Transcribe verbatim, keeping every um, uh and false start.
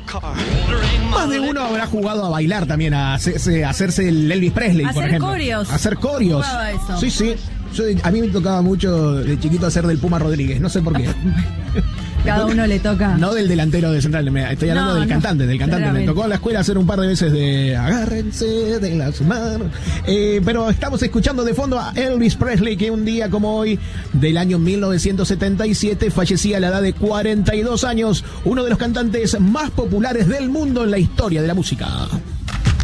Más de uno habrá jugado a bailar también, a hacerse, a hacerse el Elvis Presley, Hacer por ejemplo. corios. A hacer corios. Jugaba eso. Sí, sí. Yo, a mí me tocaba mucho de chiquito hacer del Puma Rodríguez, no sé por qué. Cada uno le toca. No del delantero de Central, me- estoy hablando No, del no, cantante, del cantante. Me claramente. tocó en la escuela hacer un par de veces de agárrense de las manos. Eh, pero estamos escuchando de fondo a Elvis Presley, que un día como hoy, del año mil novecientos setenta y siete, fallecía a la edad de cuarenta y dos años, uno de los cantantes más populares del mundo en la historia de la música.